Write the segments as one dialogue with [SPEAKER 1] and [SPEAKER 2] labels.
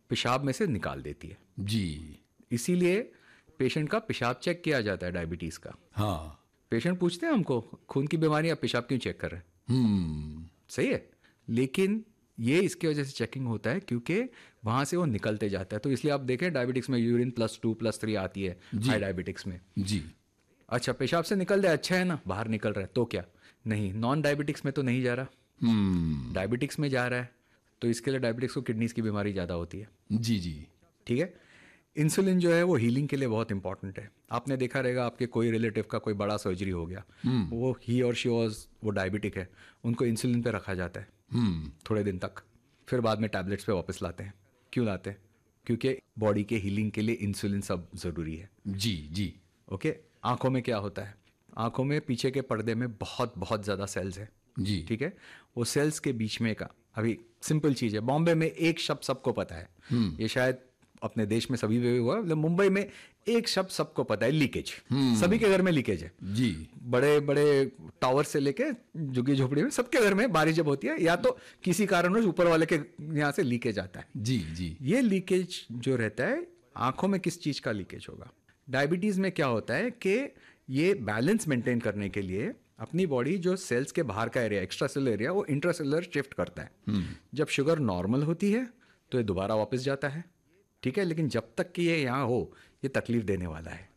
[SPEAKER 1] पेशाब में से निकाल देती है।
[SPEAKER 2] जी।
[SPEAKER 1] इसीलिए पेशेंट का पेशाब चेक किया जाता है डायबिटीज़ का।
[SPEAKER 2] हाँ।
[SPEAKER 1] पेशेंट पूछते हैं हमको, खून की बीमारी, आप पेशाब क्यों चेक कर रहे हैं? सही है, लेकिन ये इसकी वजह से चेकिंग होता है क्योंकि वहाँ से वो निकलते जाता है। तो इसलिए आप देखें डायबिटिक्स में यूरिन +2 +3 आती है हाई डायबिटिक्स में।
[SPEAKER 2] जी।
[SPEAKER 1] अच्छा, पेशाब से निकल जाए, अच्छा है ना, बाहर निकल रहा है तो क्या? नहीं, नॉन डायबिटिक्स में तो नहीं जा रहा, डायबिटिक्स में जा रहा है, तो इसके लिए डायबिटिक्स को किडनीज की बीमारी ज़्यादा होती है।
[SPEAKER 2] जी जी।
[SPEAKER 1] ठीक है। इंसुलिन जो है वो हीलिंग के लिए बहुत इंपॉर्टेंट है। आपने देखा रहेगा आपके कोई रिलेटिव का कोई बड़ा सर्जरी हो गया, वो ही और शी वो डायबिटिक है, उनको इंसुलिन पे रखा जाता है थोड़े दिन तक, फिर बाद में टैबलेट्स पे वापस लाते हैं। क्यों लाते हैं? क्योंकि बॉडी के हीलिंग के लिए इंसुलिन सब ज़रूरी है।
[SPEAKER 2] जी जी।
[SPEAKER 1] ओके। आंखों में क्या होता है? आंखों में पीछे के पर्दे में बहुत बहुत ज़्यादा सेल्स हैं।
[SPEAKER 2] जी।
[SPEAKER 1] ठीक है। वो सेल्स के बीच में का, अभी सिंपल चीज़ है, बॉम्बे में एक शब्द सबको पता है, ये शायद अपने देश में सभी में भी हुआ, मतलब मुंबई में एक शब्द सबको पता है, लीकेज। सभी के घर में लीकेज है।
[SPEAKER 2] जी।
[SPEAKER 1] बड़े बड़े टावर से लेके झुग्गी झोपड़ी में सबके घर में बारिश जब होती है, या तो किसी कारणवश ऊपर वाले के यहाँ से लीकेज आता है।
[SPEAKER 2] जी जी।
[SPEAKER 1] ये लीकेज जो रहता है, आंखों में किस चीज़ का लीकेज होगा? डायबिटीज़ में क्या होता है कि ये बैलेंस मेंटेन करने के लिए अपनी बॉडी जो सेल्स के बाहर का एरिया, एक्स्ट्रा सेलुलर एरिया, वो इंट्रासेलुलर शिफ्ट करता है। जब शुगर नॉर्मल होती है तो ये दोबारा वापस जाता है। ठीक है, लेकिन जब तक कि ये यहाँ हो, ये तकलीफ देने वाला है।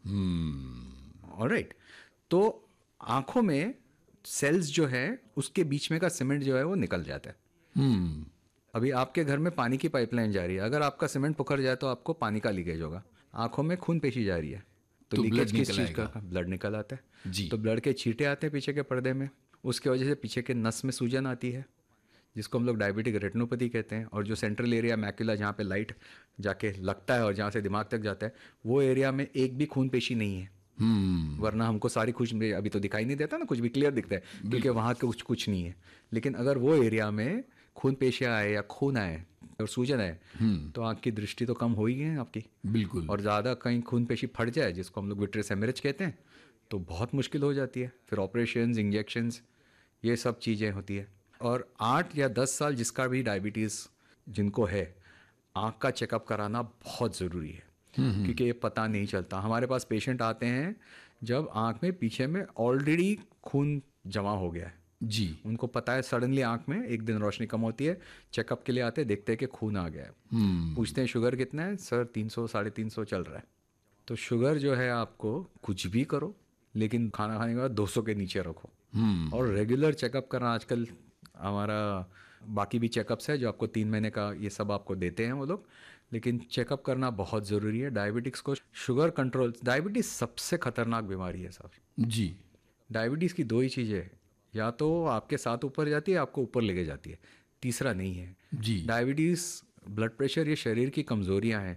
[SPEAKER 1] ऑलराइट। तो आंखों में सेल्स जो है उसके बीच में का सीमेंट जो है वो निकल जाता है। अभी आपके घर में पानी की पाइपलाइन जा रही है, अगर आपका सीमेंट पुखर जाए तो आपको पानी का लीकेज होगा। आंखों में खून पेशी जा रही है तो लीकेज किस चीज़ का? ब्लड निकल आता है
[SPEAKER 2] जी।
[SPEAKER 1] तो ब्लड के छींटे आते हैं पीछे के पर्दे में, उसके वजह से पीछे के नस में सूजन आती है, जिसको हम लोग डायबिटिक रेटिनोपैथी कहते हैं। और जो सेंट्रल एरिया मैक्यूला, जहाँ पे लाइट जाके लगता है और जहाँ से दिमाग तक जाता है, वो एरिया में एक भी खून पेशी नहीं है। वरना हमको सारी कुछ अभी तो दिखाई नहीं देता ना, कुछ भी क्लियर दिखता है क्योंकि वहाँ कुछ नहीं है। लेकिन अगर वो एरिया में खून पेशियाँ आए या खून आए और सूजन आए तो आँख की दृष्टि तो कम हो ही है आपकी।
[SPEAKER 2] बिल्कुल।
[SPEAKER 1] और ज़्यादा कहीं खून पेशी फट जाए, जिसको हम लोग विट्रियस हेमरेज कहते हैं, तो बहुत मुश्किल हो जाती है। फिर ऑपरेशंस, इंजेक्शंस, ये सब चीज़ें होती है। और 8 या 10 साल जिसका भी डायबिटीज़ जिनको है, आँख का चेकअप कराना बहुत ज़रूरी है क्योंकि ये पता नहीं चलता। हमारे पास पेशेंट आते हैं जब आँख में पीछे में ऑलरेडी खून जमा हो गया है।
[SPEAKER 2] जी।
[SPEAKER 1] उनको पता है सडनली आँख में एक दिन रोशनी कम होती है, चेकअप के लिए आते हैं, देखते हैं कि खून आ गया है। पूछते हैं शुगर कितना है? सर 300 350 चल रहा है। तो शुगर जो है, आपको कुछ भी करो लेकिन खाना खाने के बाद 200 के नीचे रखो। और रेगुलर चेकअप करना, आजकल हमारा बाकी भी चेकअप्स है जो आपको 3 महीने का ये सब आपको देते हैं वो लोग, लेकिन चेकअप करना बहुत ज़रूरी है। डायबिटिक्स को शुगर कंट्रोल, डायबिटीज़ सबसे खतरनाक बीमारी है सर।
[SPEAKER 2] जी।
[SPEAKER 1] डायबिटीज़ की 2 ही चीज़ें हैं, या तो आपके साथ ऊपर जाती है, आपको ऊपर लेके जाती है, तीसरा नहीं है।
[SPEAKER 2] जी।
[SPEAKER 1] डायबिटीज़, ब्लड प्रेशर, ये शरीर की कमज़ोरियाँ हैं।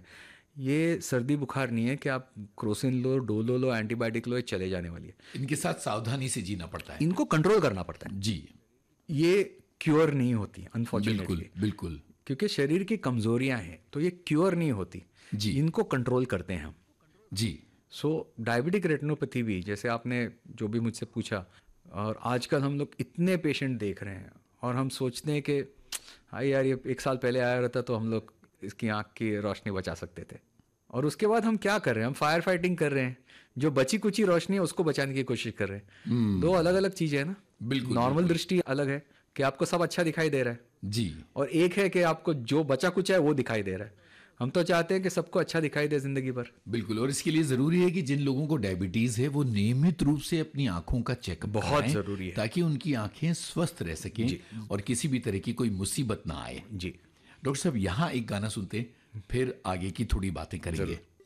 [SPEAKER 1] ये सर्दी बुखार नहीं है कि आप क्रोसिन लो, डोलो लो, एंटीबायोटिक लो, ये चले जाने वाली है।
[SPEAKER 2] इनके साथ सावधानी से जीना पड़ता है,
[SPEAKER 1] इनको कंट्रोल करना पड़ता है।
[SPEAKER 2] जी।
[SPEAKER 1] ये क्योर नहीं होती अनफॉर्चुनेटली।
[SPEAKER 2] बिल्कुल बिल्कुल।
[SPEAKER 1] क्योंकि शरीर की कमज़ोरियाँ हैं तो ये क्योर नहीं होती
[SPEAKER 2] जी।
[SPEAKER 1] इनको कंट्रोल करते हैं हम।
[SPEAKER 2] जी।
[SPEAKER 1] सो डायबिटिक रेटिनोपैथी भी, जैसे आपने जो भी मुझसे पूछा, और आजकल हम लोग इतने पेशेंट देख रहे हैं और हम सोचते हैं कि हाँ यार, ये 1 साल पहले आया रहता तो हम लोग इसकी आँख की रोशनी बचा सकते थे। और उसके बाद हम क्या कर रहे हैं? हम फायर फाइटिंग कर रहे हैं, जो बची कुची रोशनी है उसको बचाने की कोशिश कर रहे हैं। 2 अलग अलग चीज़ें हैं ना।
[SPEAKER 2] बिल्कुल।
[SPEAKER 1] नॉर्मल दृष्टि अलग है कि आपको सब अच्छा दिखाई दे रहा है
[SPEAKER 2] जी।
[SPEAKER 1] और एक है कि आपको जो बचा कुचा है वो दिखाई दे रहा है। हम तो चाहते हैं कि सबको अच्छा दिखाई दे जिंदगी भर।
[SPEAKER 2] बिल्कुल। और इसके लिए जरूरी है कि जिन लोगों को डायबिटीज है वो नियमित रूप से अपनी आंखों का चेकअप
[SPEAKER 1] बहुत
[SPEAKER 2] कराएं,
[SPEAKER 1] जरूरी है,
[SPEAKER 2] ताकि उनकी आंखें स्वस्थ रह सकें और किसी भी तरह की कोई मुसीबत ना आए।
[SPEAKER 1] जी
[SPEAKER 2] डॉक्टर साहब, यहाँ एक गाना सुनते, फिर आगे की थोड़ी बातें करेंगे।